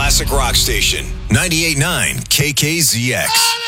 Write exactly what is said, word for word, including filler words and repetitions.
classic rock station, ninety-eight point nine K K Z X.